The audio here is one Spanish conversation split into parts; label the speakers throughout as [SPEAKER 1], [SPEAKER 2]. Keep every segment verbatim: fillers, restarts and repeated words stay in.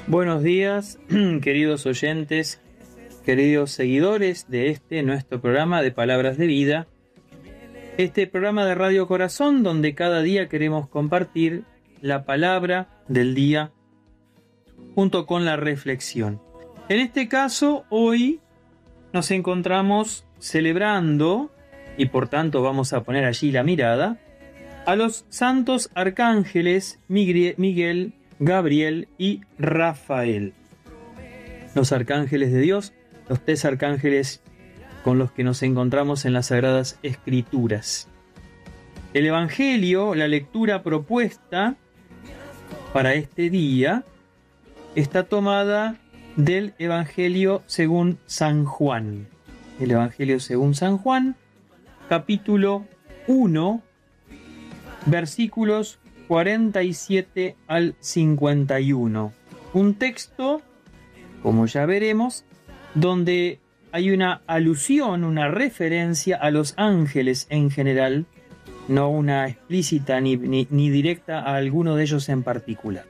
[SPEAKER 1] Buenos días, queridos oyentes, queridos seguidores de este nuestro programa de Palabras de Vida, este programa de Radio Corazón donde cada día queremos compartir la palabra del día junto con la reflexión. En este caso, hoy nos encontramos celebrando, y por tanto vamos a poner allí la mirada, a los santos arcángeles Miguel, Gabriel y Rafael. Los arcángeles de Dios, los tres arcángeles con los que nos encontramos en las Sagradas Escrituras. El Evangelio, la lectura propuesta para este día, está tomada del Evangelio según San Juan. El Evangelio según San Juan, capítulo uno, versículos cuarenta y siete al cincuenta y uno. Un texto, como ya veremos, donde hay una alusión, una referencia a los ángeles en general, no una explícita ni, ni, ni directa a alguno de ellos en particular.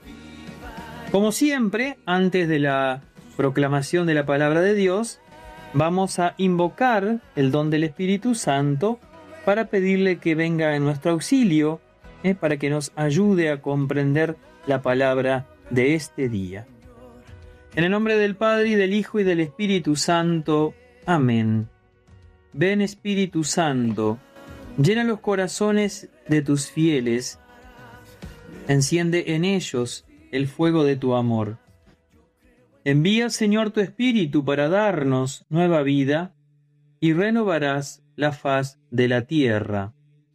[SPEAKER 1] Como siempre, antes de la proclamación de la palabra de Dios, vamos a invocar el don del Espíritu Santo para pedirle que venga en nuestro auxilio, eh, para que nos ayude a comprender la palabra de este día. En el nombre del Padre, y del Hijo, y del Espíritu Santo. Amén. Ven, Espíritu Santo, llena los corazones de tus fieles, enciende en ellos el fuego de tu amor. Envía, Señor, tu Espíritu para darnos nueva vida, y renovarás la faz de la tierra.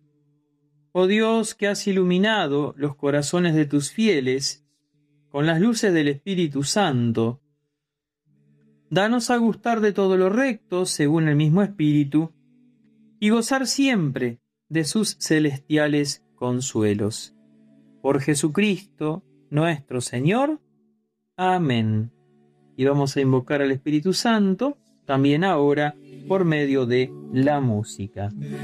[SPEAKER 1] Oh Dios, que has iluminado los corazones de tus fieles con las luces del Espíritu Santo, danos a gustar de todo lo recto según el mismo Espíritu y gozar siempre de sus celestiales consuelos. Por Jesucristo nuestro Señor. Amén. Y vamos a invocar al Espíritu Santo también ahora por medio de la música.